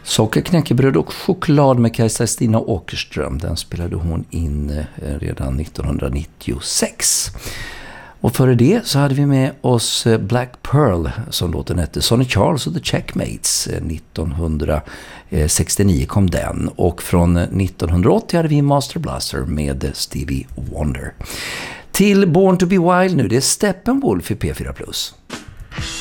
Socker, knäckebröd och choklad med Kajsa Stina Åkerström. Den spelade hon in redan 1996. Och före det så hade vi med oss Black Pearl som låten hette. Sonny Charles och The Checkmates. 1969 kom den. Och från 1980 hade vi Master Blaster med Stevie Wonder. Till Born to be Wild nu, det är Steppenwolf i P4+.